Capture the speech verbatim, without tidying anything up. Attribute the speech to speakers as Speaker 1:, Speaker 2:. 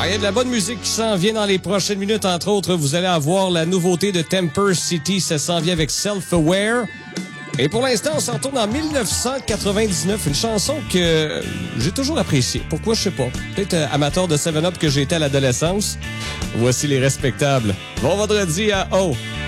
Speaker 1: Ah, il y a de la bonne musique qui s'en vient dans les prochaines minutes. Entre autres, vous allez avoir la nouveauté de Temper City. Ça s'en vient avec Self-Aware. Et pour l'instant, on s'en retourne en dix-neuf cent quatre-vingt-dix-neuf. Une chanson que j'ai toujours appréciée. Pourquoi, je sais pas. Peut-être euh, amateur de seven up que j'ai été à l'adolescence. Voici les respectables. Bon vendredi à O.